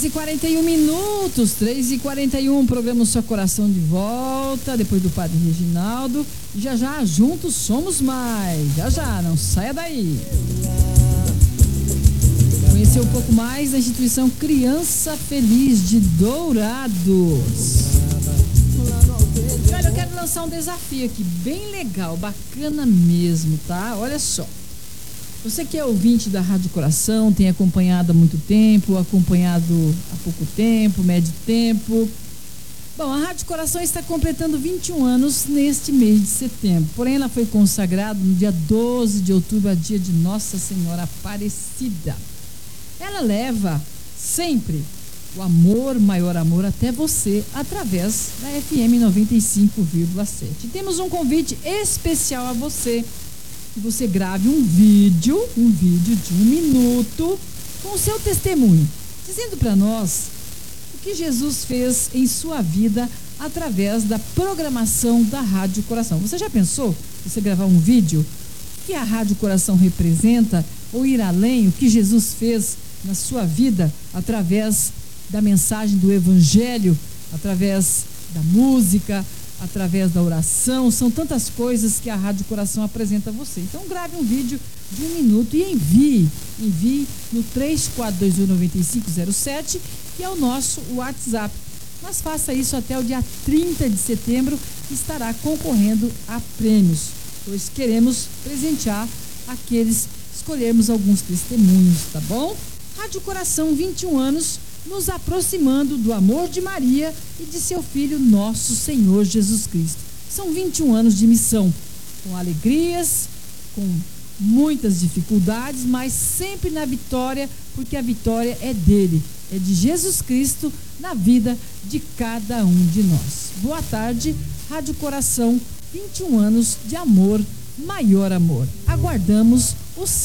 3h41, 3h41, programa O Seu Coração de volta, depois do Padre Reginaldo. E já, juntos somos mais. Já, não saia daí. Conhecer um pouco mais da instituição Criança Feliz de Dourados. E olha, eu quero lançar um desafio aqui, bem legal, bacana mesmo, tá? Olha só. Você que é ouvinte da Rádio Coração, tem acompanhado há muito tempo, acompanhado há pouco tempo, médio tempo. Bom, a Rádio Coração está completando 21 anos neste mês de setembro. Porém, ela foi consagrada no dia 12 de outubro, a dia de Nossa Senhora Aparecida. Ela leva sempre o amor, maior amor, até você, através da FM 95,7. Temos um convite especial a você, que você grave um vídeo de 1 minuto com o seu testemunho, dizendo para nós o que Jesus fez em sua vida através da programação da Rádio Coração. Você já pensou você gravar um vídeo? O que a Rádio Coração representa, ou ir além, o que Jesus fez na sua vida através da mensagem do Evangelho, através da música, através da oração? São tantas coisas que a Rádio Coração apresenta a você. Então grave um vídeo de 1 minuto e envie no 34219507, que é o nosso WhatsApp. Mas faça isso até o dia 30 de setembro, que estará concorrendo a prêmios, pois queremos presentear aqueles, escolhermos alguns testemunhos, tá bom? Rádio Coração, 21 anos, nos aproximando do amor de Maria e de seu Filho, nosso Senhor Jesus Cristo. São 21 anos de missão, com alegrias, com muitas dificuldades, mas sempre na vitória, porque a vitória é dele, é de Jesus Cristo na vida de cada um de nós. Boa tarde, Rádio Coração, 21 anos de amor, maior amor. Aguardamos o